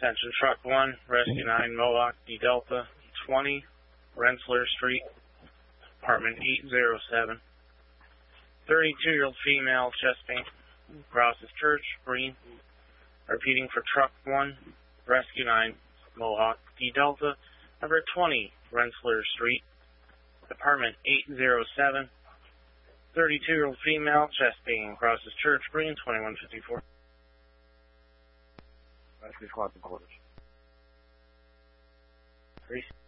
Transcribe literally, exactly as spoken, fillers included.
Attention Truck one, Rescue nine, Mohawk D Delta, twenty, Rensselaer Street, apartment eight oh seven. thirty-two-year-old female, chest pain, crosses Church, green. Repeating for Truck one, Rescue nine, Mohawk D Delta, number twenty, Rensselaer Street, apartment eight oh seven. thirty-two-year-old female, chest pain, crosses Church, green, twenty-one fifty-four. Rescue squad quarters. Three.